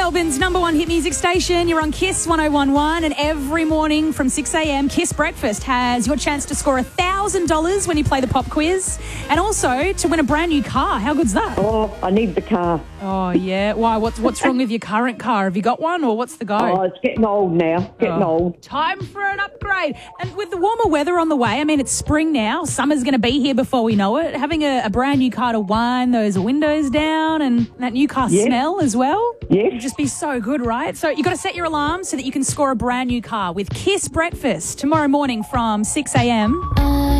Melbourne's number one hit music station. You're on Kiss 101.1, and every morning from 6 a.m, Kiss Breakfast has your chance to score $1,000 when you play the pop quiz, and also to win a brand new car. How good's that? Oh, I need the car. Oh, yeah. Why? What's wrong with your current car? Have you got one, or what's the go? Oh, it's getting old now. Getting old. Time for an upgrade. And with the warmer weather on the way, I mean, it's spring now. Summer's going to be here before we know it. Having a brand new car to wind those windows down and that new car smell as well. Yes. It'd just be so good, right? So you've got to set your alarm so that you can score a brand new car with Kiss Breakfast tomorrow morning from 6 a.m.